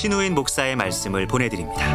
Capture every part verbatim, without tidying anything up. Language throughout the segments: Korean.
신우인 목사의 말씀을 보내드립니다.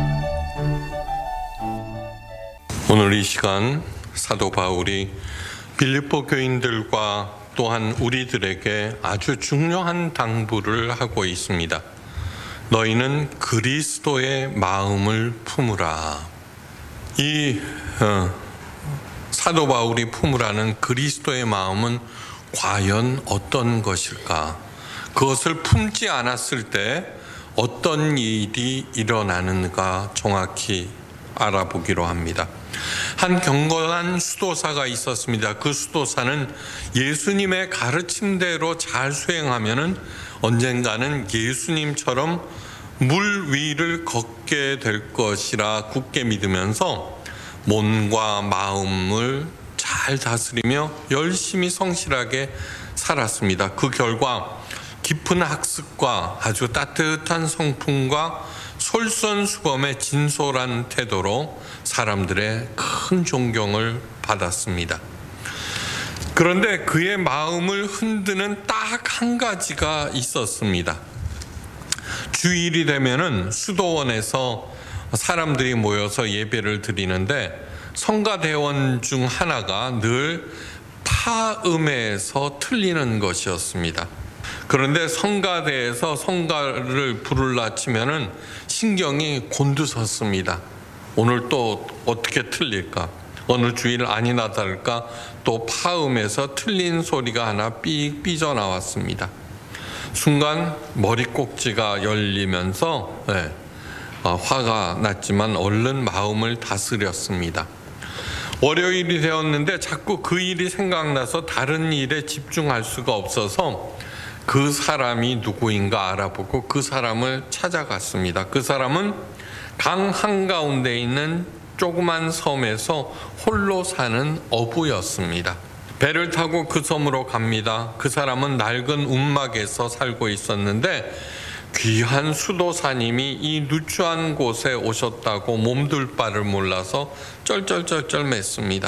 오늘 이 시간 사도 바울이 빌립보 교인들과 또한 우리들에게 아주 중요한 당부를 하고 있습니다. 너희는 그리스도의 마음을 품으라. 이 어, 사도 바울이 품으라는 그리스도의 마음은 과연 어떤 것일까? 그것을 품지 않았을 때 어떤 일이 일어나는가 정확히 알아보기로 합니다. 한 경건한 수도사가 있었습니다. 그 수도사는 예수님의 가르침대로 잘 수행하면은 언젠가는 예수님처럼 물 위를 걷게 될 것이라 굳게 믿으면서 몸과 마음을 잘 다스리며 열심히 성실하게 살았습니다. 그 결과 깊은 학습과 아주 따뜻한 성품과 솔선수범의 진솔한 태도로 사람들의 큰 존경을 받았습니다. 그런데 그의 마음을 흔드는 딱 한 가지가 있었습니다. 주일이 되면은 수도원에서 사람들이 모여서 예배를 드리는데 성가대원 중 하나가 늘 파음에서 틀리는 것이었습니다. 그런데 성가대에서 성가를 부르려 치면은 신경이 곤두섰습니다. 오늘 또 어떻게 틀릴까? 어느 주일 아니나 다를까 또 파음에서 틀린 소리가 하나 삑 삐져나왔습니다. 순간 머리 꼭지가 열리면서 네, 화가 났지만 얼른 마음을 다스렸습니다. 월요일이 되었는데 자꾸 그 일이 생각나서 다른 일에 집중할 수가 없어서 그 사람이 누구인가 알아보고 그 사람을 찾아갔습니다. 그 사람은 강 한가운데 있는 조그만 섬에서 홀로 사는 어부였습니다. 배를 타고 그 섬으로 갑니다. 그 사람은 낡은 움막에서 살고 있었는데 귀한 수도사님이 이 누추한 곳에 오셨다고 몸둘 바를 몰라서 쩔쩔쩔쩔 맸습니다.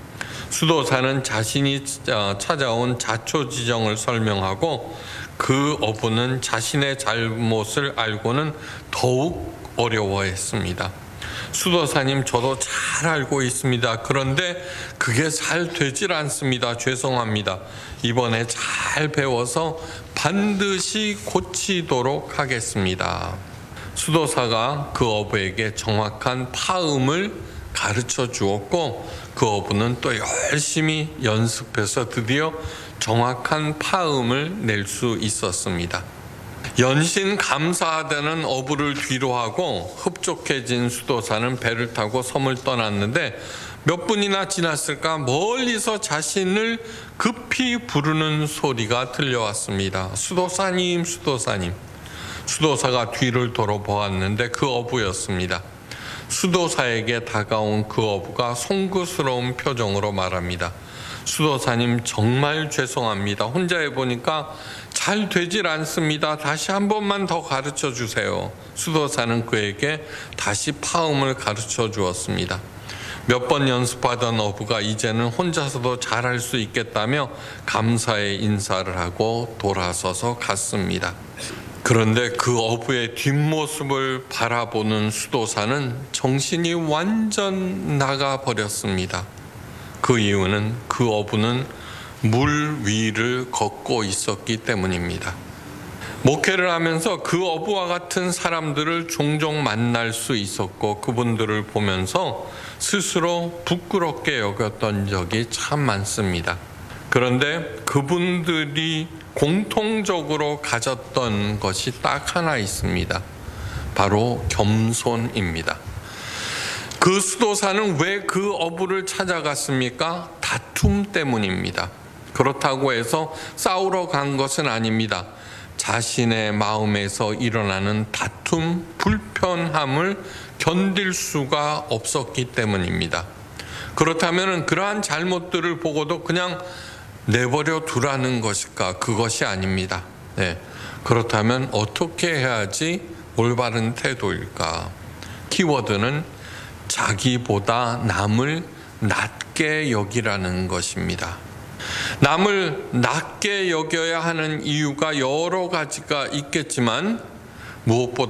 수도사는 자신이 찾아온 자초지정을 설명하고 그 어부는 자신의 잘못을 알고는 더욱 어려워했습니다. 수도사님, 저도 잘 알고 있습니다. 그런데 그게 잘 되질 않습니다. 죄송합니다. 이번에 잘 배워서 반드시 고치도록 하겠습니다. 수도사가 그 어부에게 정확한 파음을 가르쳐 주었고 그 어부는 또 열심히 연습해서 드디어 정확한 파음을 낼 수 있었습니다. 연신 감사하다는 어부를 뒤로 하고 흡족해진 수도사는 배를 타고 섬을 떠났는데 몇 분이나 지났을까 멀리서 자신을 급히 부르는 소리가 들려왔습니다. 수도사님, 수도사님. 수도사가 뒤를 돌아보았는데 그 어부였습니다. 수도사에게 다가온 그 어부가 송구스러운 표정으로 말합니다. 수도사님, 정말 죄송합니다. 혼자 해보니까 잘 되질 않습니다. 다시 한 번만 더 가르쳐 주세요. 수도사는 그에게 다시 파음을 가르쳐 주었습니다. 몇 번 연습하던 어부가 이제는 혼자서도 잘할 수 있겠다며 감사의 인사를 하고 돌아서서 갔습니다. 그런데 그 어부의 뒷모습을 바라보는 수도사는 정신이 완전 나가버렸습니다. 그 이유는 그 어부는 물 위를 걷고 있었기 때문입니다. 목회를 하면서 그 어부와 같은 사람들을 종종 만날 수 있었고 그분들을 보면서 스스로 부끄럽게 여겼던 적이 참 많습니다. 그런데 그분들이 공통적으로 가졌던 것이 딱 하나 있습니다. 바로 겸손입니다. 그 수도사는 왜 그 어부를 찾아갔습니까? 다툼 때문입니다. 그렇다고 해서 싸우러 간 것은 아닙니다. 자신의 마음에서 일어나는 다툼, 불편함을 견딜 수가 없었기 때문입니다. 그렇다면 그러한 잘못들을 보고도 그냥 내버려 두라는 것일까? 그것이 아닙니다. 네. 그렇다면 어떻게 해야지 올바른 태도일까? 키워드는 자기보다 남을 낮게 여기라는 것입니다. 남을 낮게 여겨야 하는 이유가 여러 가지가 있겠지만 무엇보다